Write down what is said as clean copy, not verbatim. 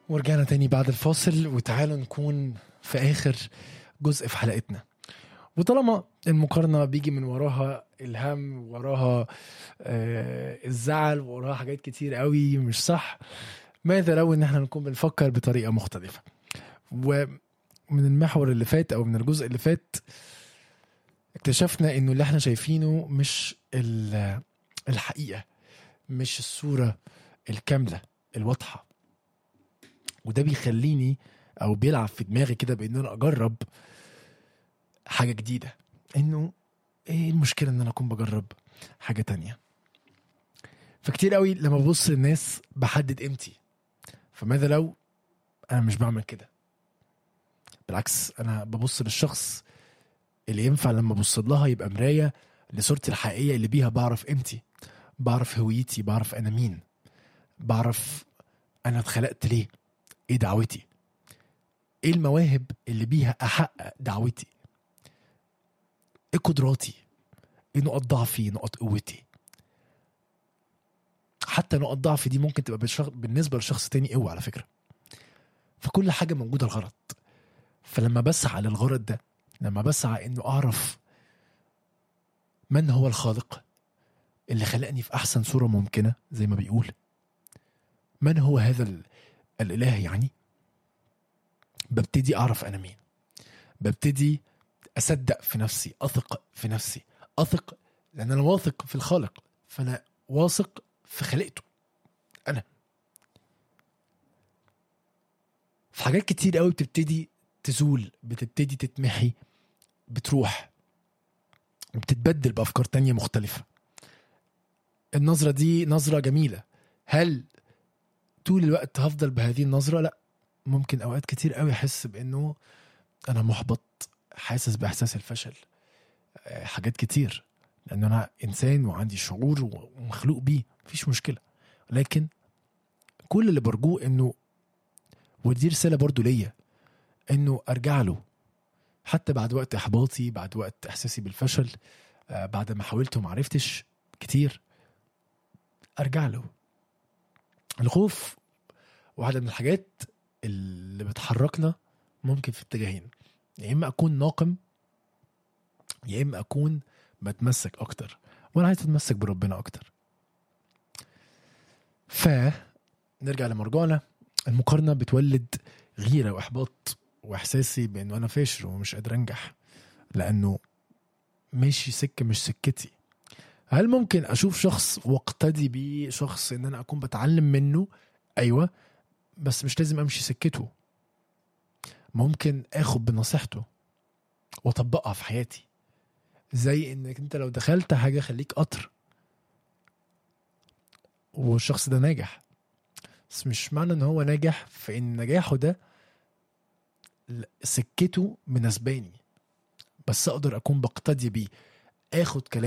ورجعنا تاني بعد الفاصل، وتعالوا نكون في آخر جزء في حلقتنا. وطالما المقارنة بيجي من وراها الهم، وراها الزعل، وراها حاجات كتير قوي مش صح، ماذا لو ان احنا نكون بنفكر بطريقة مختلفة؟ ومن المحور اللي فات او من الجزء اللي فات اكتشفنا انه اللي احنا شايفينه مش الحقيقة، مش الصورة الكاملة الواضحة. وده بيخليني او بيلعب في دماغي كده بان انا اجرب حاجة جديدة. انه ايه المشكلة ان انا اكون بجرب حاجة تانية؟ فكتير قوي لما ببص للناس بحدد قيمتي، فماذا لو انا مش بعمل كده؟ بالعكس، انا ببص للشخص اللي ينفع لما ابص لها يبقى مراية لصورتي الحقيقية اللي بيها بعرف قيمتي، بعرف هويتي، بعرف انا مين، بعرف انا اتخلقت ليه، ايه دعوتي، ايه المواهب اللي بيها احقق دعوتي، ايه قدراتي، ايه نقط ضعفي، نقط قوتي. حتى نقط ضعفي دي ممكن تبقى بالنسبة لشخص تاني قوة على فكرة. فكل حاجة موجودة الغرض. فلما بسعى للغرض ده، لما بسعى انه اعرف من هو الخالق اللي خلقني في احسن صورة ممكنة، زي ما بيقول من هو هذا الاله، يعني ببتدي اعرف انا مين، ببتدي اصدق في نفسي، اثق في نفسي، اثق لان انا واثق في الخالق، فانا واثق في خلقته انا. في حاجات كتير قوي بتبتدي تزول، بتبتدي تتمحي، بتروح وبتتبدل بافكار تانية مختلفة. النظرة دي نظرة جميلة، هل طول الوقت هفضل بهذه النظرة؟ لا، ممكن اوقات كتير قوي احس بانه انا محبط، حاسس باحساس الفشل، حاجات كتير، لان انا انسان وعندي شعور ومخلوق بيه، مفيش مشكلة. لكن كل اللي برجوه انه، ودي رسالة برضو ليا، انه ارجع له حتى بعد وقت احباطي، بعد وقت احساسي بالفشل، بعد ما حاولت ومعرفتش كتير، ارجع له. الخوف واحدة من الحاجات اللي بتحركنا ممكن في اتجاهين، يا اما اكون ناقم، يا اما اكون بتمسك اكتر، وانا عايز اتمسك بربنا اكتر. فنرجع لمرجعنا، المقارنة بتولد غيرة واحباط واحساسي بانه انا فاشل ومش قادر انجح لانه ماشي سكة مش سكتي. هل ممكن اشوف شخص واقتدي بيه، شخص ان انا اكون بتعلم منه؟ ايوه، بس مش لازم امشي سكته. ممكن اخد بنصيحته واطبقها في حياتي، زي انك انت لو دخلت حاجة خليك قطر والشخص ده ناجح، بس مش معنى ان هو ناجح في ان نجاحه ده سكته مناسباني، بس اقدر اكون بقتدي بيه، اخد كلام